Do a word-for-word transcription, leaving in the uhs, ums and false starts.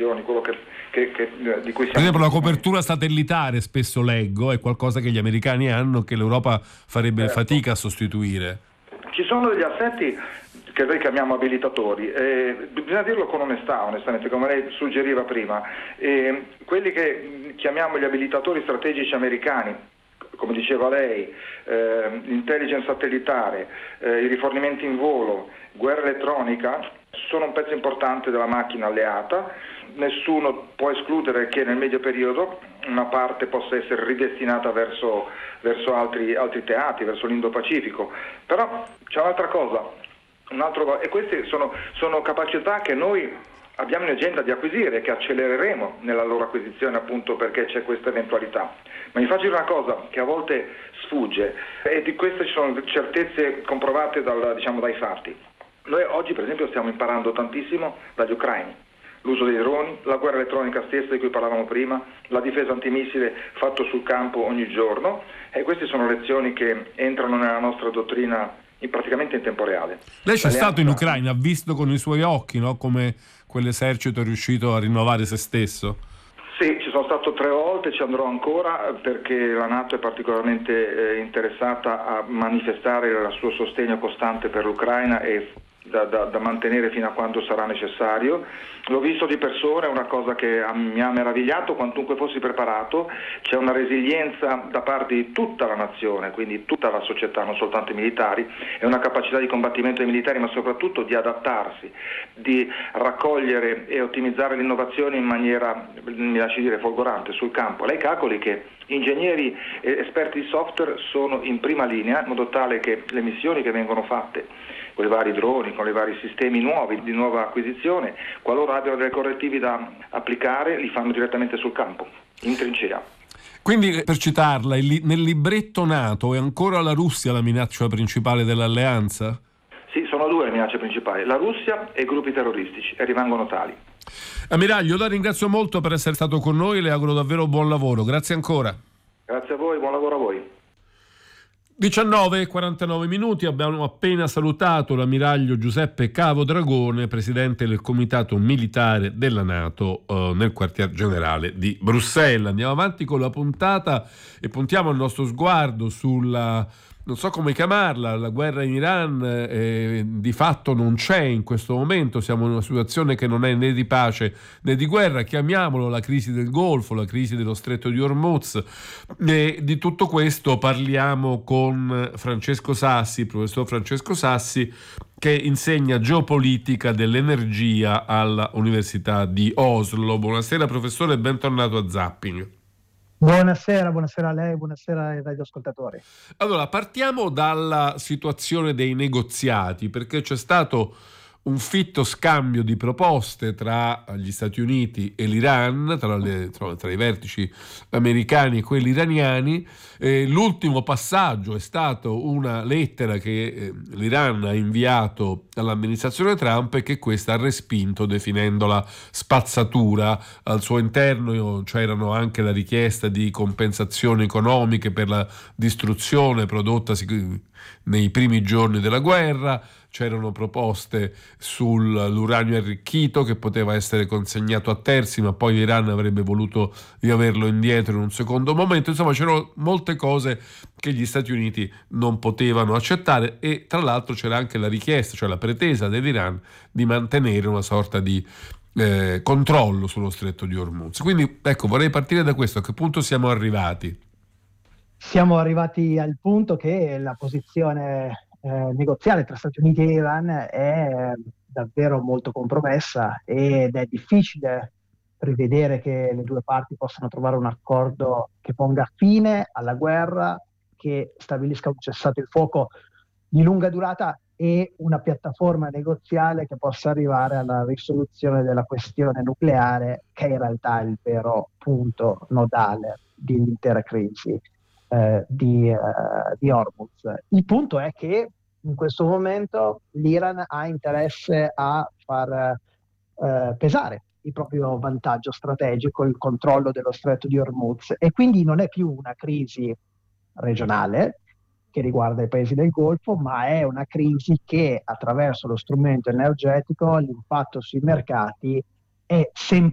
comunicazioni, quello che, che, che, di cui siamo... Per esempio la copertura satellitare, spesso leggo, è qualcosa che gli americani hanno che l'Europa farebbe certo. fatica a sostituire. Ci sono degli assetti che noi chiamiamo abilitatori, eh, bisogna dirlo con onestà, onestamente, come lei suggeriva prima, eh, quelli che chiamiamo gli abilitatori strategici americani, come diceva lei, eh, l'intelligence satellitare, eh, i rifornimenti in volo, guerra elettronica, sono un pezzo importante della macchina alleata. Nessuno può escludere che nel medio periodo una parte possa essere ridestinata verso, verso altri, altri teatri, verso l'Indo-Pacifico. Però c'è un'altra cosa, un altro, e queste sono, sono capacità che noi abbiamo in agenda di acquisire, che accelereremo nella loro acquisizione, appunto perché c'è questa eventualità. Ma mi faccio dire una cosa che a volte sfugge, e di queste ci sono certezze comprovate dal, diciamo, dai fatti. Noi oggi per esempio stiamo imparando tantissimo dagli ucraini, l'uso dei droni, la guerra elettronica stessa di cui parlavamo prima, la difesa antimissile fatto sul campo ogni giorno, e queste sono lezioni che entrano nella nostra dottrina in praticamente in tempo reale. Lei c'è stato in Ucraina, ha visto con i suoi occhi, no? Come quell'esercito è riuscito a rinnovare se stesso. Sì, ci sono stato tre volte, ci andrò ancora perché la NATO è particolarmente eh, interessata a manifestare il suo sostegno costante per l'Ucraina e Da, da, da mantenere fino a quando sarà necessario. L'ho visto di persona, è una cosa che mi ha meravigliato quantunque fossi preparato. C'è una resilienza da parte di tutta la nazione, quindi tutta la società, non soltanto i militari, e una capacità di combattimento dei militari, ma soprattutto di adattarsi, di raccogliere e ottimizzare l'innovazione in maniera, mi lasci dire, folgorante sul campo. Lei calcoli che ingegneri e esperti di software sono in prima linea in modo tale che le missioni che vengono fatte con i vari droni, con i vari sistemi nuovi di nuova acquisizione, qualora abbiano dei correttivi da applicare, li fanno direttamente sul campo, in trincea. Quindi, per citarla, nel libretto NATO è ancora la Russia la minaccia principale dell'alleanza? Sì, sono due le minacce principali, la Russia e i gruppi terroristici, e rimangono tali. Ammiraglio, la ringrazio molto per essere stato con noi, le auguro davvero buon lavoro, grazie ancora. Grazie a voi, buon lavoro a voi. diciannove e quarantanove minuti, abbiamo appena salutato l'ammiraglio Giuseppe Cavo Dragone, presidente del comitato militare della NATO eh, nel quartier generale di Bruxelles. Andiamo avanti con la puntata e puntiamo il nostro sguardo sulla, non so come chiamarla, la guerra in Iran. Eh, di fatto non c'è in questo momento, siamo in una situazione che non è né di pace né di guerra, chiamiamolo la crisi del Golfo, la crisi dello stretto di Hormuz. E di tutto questo parliamo con Francesco Sassi, il professor Francesco Sassi, che insegna geopolitica dell'energia alla Università di Oslo. Buonasera professore e bentornato a Zapping. Buonasera, buonasera a lei, buonasera ai radioascoltatori. Allora, partiamo dalla situazione dei negoziati, perché c'è stato un fitto scambio di proposte tra gli Stati Uniti e l'Iran, tra, le, tra, tra i vertici americani e quelli iraniani. Eh, l'ultimo passaggio è stato una lettera che eh, l'Iran ha inviato all'amministrazione Trump e che questa ha respinto definendola spazzatura. Al suo interno c'erano anche la richiesta di compensazioni economiche per la distruzione prodotta nei primi giorni della guerra, c'erano proposte sull'uranio arricchito che poteva essere consegnato a terzi, ma poi l'Iran avrebbe voluto riaverlo indietro in un secondo momento. Insomma, c'erano molte cose che gli Stati Uniti non potevano accettare, e tra l'altro c'era anche la richiesta, cioè la pretesa dell'Iran di mantenere una sorta di eh, controllo sullo stretto di Hormuz. Quindi ecco, vorrei partire da questo: a che punto siamo arrivati? Siamo arrivati al punto che la posizione eh, negoziale tra Stati Uniti e Iran è davvero molto compromessa ed è difficile prevedere che le due parti possano trovare un accordo che ponga fine alla guerra, che stabilisca un cessate il fuoco di lunga durata e una piattaforma negoziale che possa arrivare alla risoluzione della questione nucleare, che in realtà è il vero punto nodale dell'intera crisi eh, di, eh, di Hormuz. Il punto è che in questo momento l'Iran ha interesse a far eh, pesare il proprio vantaggio strategico, il controllo dello stretto di Hormuz, e quindi non è più una crisi regionale che riguarda i paesi del Golfo, ma è una crisi che attraverso lo strumento energetico, l'impatto sui mercati è sempre